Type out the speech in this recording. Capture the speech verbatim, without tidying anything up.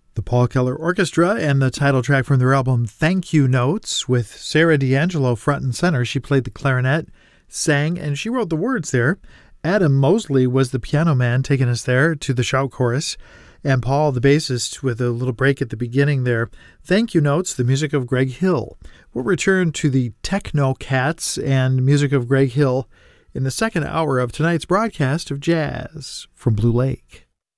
The Paul Keller Orchestra and the title track from their album Thank You Notes with Sarah D'Angelo front and center. She played the clarinet, sang, and she wrote the words there. Adam Mosley was the piano man taking us there to the shout chorus, and Paul, the bassist, with a little break at the beginning there. Thank You Notes, the music of Greg Hill. We'll return to the Techno Cats and music of Greg Hill in the second hour of tonight's broadcast of Jazz from Blue Lake.